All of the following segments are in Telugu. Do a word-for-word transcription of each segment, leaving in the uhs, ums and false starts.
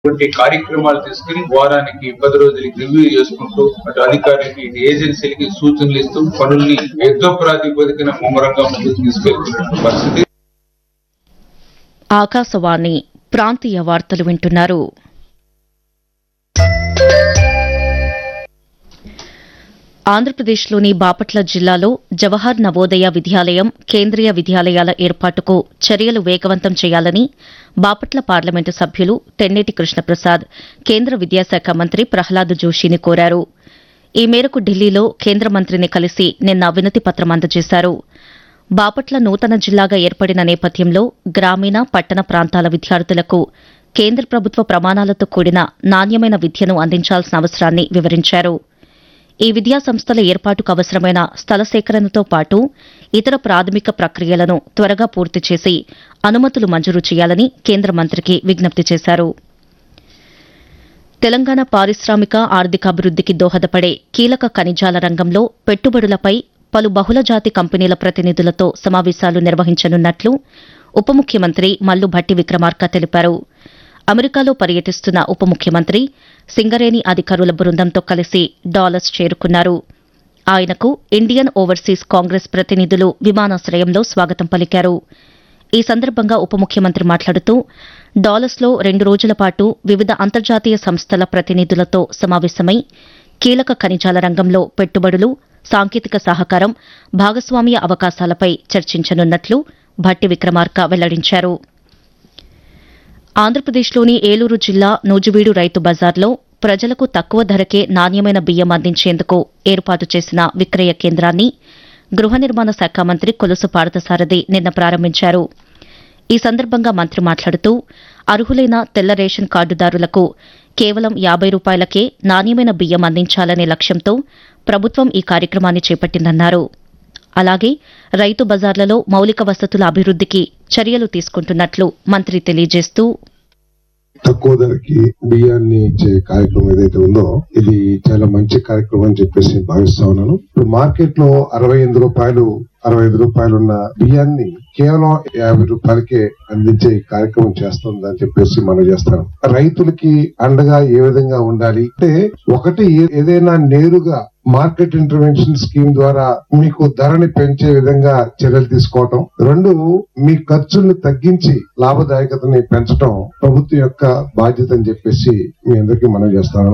వంటి కార్యక్రమాలు తీసుకుని వారానికి పది రోజులకి రివ్యూ చేసుకుంటూ అటు అధికారులకి ఇటు ఏజెన్సీలకి సూచనలు ఇస్తూ పనుల్ని యుద్ధ ప్రాతిపదికన ముమ్మరంగా ముందుకు తీసుకెళ్తున్న పరిస్థితి. ఆకాశవాణి ప్రాంతీయ వార్తలు వింటున్నారు. ఆంధ్రప్రదేశ్లోని బాపట్ల జిల్లాలో జవహర్ నవోదయ విద్యాలయం కేంద్రీయ విద్యాలయాల ఏర్పాటుకు చర్యలు వేగవంతం చేయాలని బాపట్ల పార్లమెంటు సభ్యులు తెన్నేటి కృష్ణప్రసాద్ కేంద్ర విద్యాశాఖ మంత్రి ప్రహ్లాద్ జోషిని కోరారు. ఈ మేరకు ఢిల్లీలో కేంద్ర మంత్రిని కలిసి నిన్న వినతి పత్రం అందజేశారు. బాపట్ల నూతన జిల్లాగా ఏర్పడిన నేపథ్యంలో గ్రామీణ పట్టణ ప్రాంతాల విద్యార్థులకు కేంద్ర ప్రభుత్వ ప్రమాణాలతో కూడిన నాణ్యమైన విద్యను అందించాల్సిన అవసరాన్ని వివరించారు. ఈ విద్యా సంస్థల ఏర్పాటుకు అవసరమైన స్థల సేకరణతో పాటు ఇతర ప్రాథమిక ప్రక్రియలను త్వరగా పూర్తి చేసి అనుమతులు మంజూరు చేయాలని కేంద్ర మంత్రికి విజ్ఞప్తి చేశారు. తెలంగాణ పారిశ్రామిక ఆర్థికాభివృద్దికి దోహదపడే కీలక ఖనిజాల రంగంలో పెట్టుబడులపై పలు బహుళజాతి కంపెనీల ప్రతినిధులతో సమావేశాలు నిర్వహించనున్నట్లు ఉప ముఖ్యమంత్రి మల్లు భట్టి విక్రమార్క తెలిపారు. అమెరికాలో పర్యటిస్తున్న ఉప ముఖ్యమంత్రి సింగరేణి అధికారుల బృందంతో కలిసి డాలస్ చేరుకున్నారు. ఆయనకు ఇండియన్ ఓవర్సీస్ కాంగ్రెస్ ప్రతినిధులు విమానాశ్రయంలో స్వాగతం పలికారు. ఈ సందర్భంగా ఉప ముఖ్యమంత్రి మాట్లాడుతూ డాలస్లో రెండు రోజుల పాటు వివిధ అంతర్జాతీయ సంస్థల ప్రతినిధులతో సమావేశమై కీలక ఖనిజాల రంగంలో పెట్టుబడులు, సాంకేతిక సహకారం, భాగస్వామ్య అవకాశాలపై చర్చించనున్నట్లు భట్టి విక్రమార్క వెల్లడించారు. ఆంధ్రప్రదేశ్లోని ఏలూరు జిల్లా నూజివీడు రైతు బజార్లో ప్రజలకు తక్కువ ధరకే నాణ్యమైన బియ్యం అందించేందుకు ఏర్పాటు చేసిన విక్రయ కేంద్రాన్ని గృహ నిర్మాణ శాఖ మంత్రి కొలుసు పార్థసారథి నిన్న ప్రారంభించారు. ఈ సందర్భంగా మంత్రి మాట్లాడుతూ అర్హులైన తెల్ల రేషన్ కార్డుదారులకు కేవలం యాబై రూపాయలకే నాణ్యమైన బియ్యం అందించాలనే లక్ష్యంతో ప్రభుత్వం ఈ కార్యక్రమాన్ని చేపట్టిందన్నారు. అలాగే రైతు బజార్లలో మౌలిక వసతుల అభివృద్దికి చర్యలు తీసుకుంటున్నట్లు మంత్రి తెలియజేస్తూ తక్కువ ధరకి బియ్యాన్ని ఇచ్చే కార్యక్రమం ఏదైతే ఉందో ఇది చాలా మంచి కార్యక్రమం అని చెప్పేసి భావిస్తా ఉన్నాను. ఇప్పుడు మార్కెట్ లో అరవై ఎనిమిది రూపాయలు అరవై ఐదు రూపాయలు ఉన్న బియ్యాన్ని కేవలం యాభై రూపాయలకే అందించే కార్యక్రమం చేస్తుందని చెప్పేసి మనం చేస్తాం. రైతులకి అండగా ఏ విధంగా ఉండాలి అంటే ఒకటి ఏదైనా నేరుగా మార్కెట్ ఇంటర్వెన్షన్ స్కీమ్ ద్వారా మీకు ధరని పెంచే విధంగా చర్యలు తీసుకోవటం, రెండు మీ ఖర్చుల్ని తగ్గించి లాభదాయకతని పెంచడం ప్రభుత్వం యొక్క బాధ్యత అని చెప్పేసి మీ అందరికీ మనం చేస్తాను.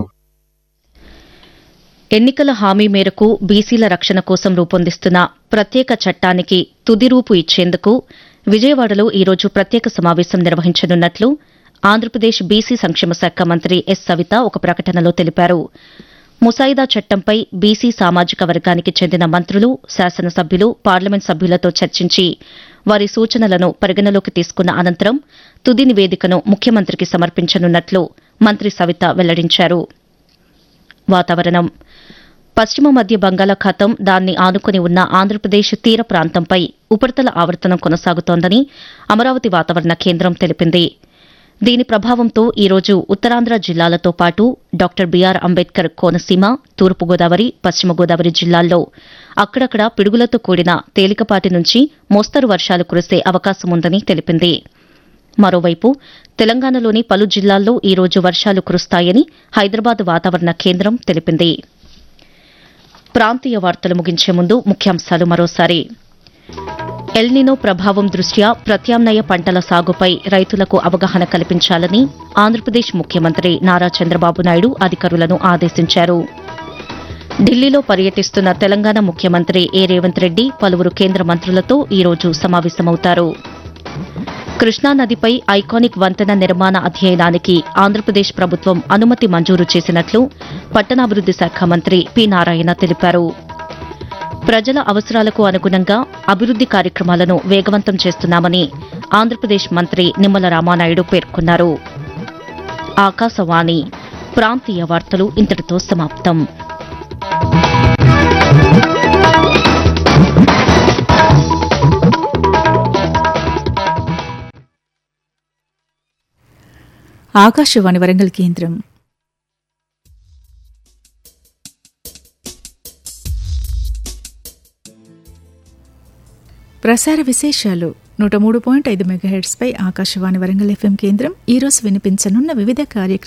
ఎన్నికల హామీ మేరకు బీసీల రక్షణ కోసం రూపొందిస్తున్న ప్రత్యేక చట్టానికి తుది రూపు ఇచ్చేందుకు విజయవాడలో ఈరోజు ప్రత్యేక సమావేశం నిర్వహించనున్నట్లు ఆంధ్రప్రదేశ్ బీసీ సంక్షేమ శాఖ మంత్రి ఎస్ సవిత ఒక ప్రకటనలో తెలిపారు. ముసాయిదా చట్టంపై బీసీ సామాజిక వర్గానికి చెందిన మంత్రులు, శాసనసభ్యులు, పార్లమెంట్ సభ్యులతో చర్చించి వారి సూచనలను పరిగణలోకి తీసుకున్న అనంతరం తుది నివేదికను ముఖ్యమంత్రికి సమర్పించనున్నట్లు మంత్రి సవిత వెల్లడించారు. వాతావరణం. పశ్చిమ మధ్య బంగాళాఖాతం, దాన్ని ఆనుకుని ఉన్న ఆంధ్రప్రదేశ్ తీర ప్రాంతంపై ఉపరితల ఆవర్తనం కొనసాగుతోందని అమరావతి వాతావరణ కేంద్రం తెలిపింది. దీని ప్రభావంతో ఈరోజు ఉత్తరాంధ్ర జిల్లాలతో పాటు డాక్టర్ బీఆర్ అంబేద్కర్ కోనసీమ, తూర్పుగోదావరి, పశ్చిమ గోదావరి జిల్లాల్లో అక్కడక్కడ పిడుగులతో కూడిన తేలికపాటి నుంచి మోస్తరు వర్షాలు కురిసే అవకాశముందని తెలిపింది. మరోవైపు తెలంగాణలోని పలు జిల్లాల్లో ఈరోజు వర్షాలు కురుస్తాయని హైదరాబాద్ వాతావరణ కేంద్రం తెలిపింది. ప్రాంతీయ వార్తలు ముగించే ముందు ముఖ్యాంశాలు మరోసారి. ఎల్నినో ప్రభావం దృష్ట్యా ప్రత్యామ్నాయ పంటల సాగుపై రైతులకు అవగాహన కల్పించాలని ఆంధ్రప్రదేశ్ ముఖ్యమంత్రి నారా చంద్రబాబు నాయుడు అధికారులను ఆదేశించారు. ఢిల్లీలో పర్యటిస్తున్న తెలంగాణ ముఖ్యమంత్రి ఏ రేవంత్ రెడ్డి పలువురు కేంద్ర మంత్రులతో ఈరోజు సమావేశమవుతారు. కృష్ణానదిపై ఐకానిక్ వంతెన నిర్మాణ అధ్యయనానికి ఆంధ్రప్రదేశ్ ప్రభుత్వం అనుమతి మంజూరు చేసినట్లు పట్టణాభివృద్ది శాఖ మంత్రి పి నారాయణ తెలిపారు. ప్రజల అవసరాలకు అనుగుణంగా అభివృద్ది కార్యక్రమాలను వేగవంతం చేస్తున్నామని ఆంధ్రప్రదేశ్ మంత్రి నిమ్మల రామానాయుడు పేర్కొన్నారు. ఆకాశవాణి ప్రాంతీయ వార్తలు ఇంతటితో సమాప్తం. ఆకాశవాణి వరంగల్ కేంద్రం. ప్రసార విశేషాలు. నూట మూడు పాయింట్ ఐదు మెగాహెర్ట్స్ పై ఆకాశవాణి వరంగల్ ఎఫ్ఎం కేంద్రం ఈరోజు వినిపించనున్న వివిధ కార్యక్రమాలు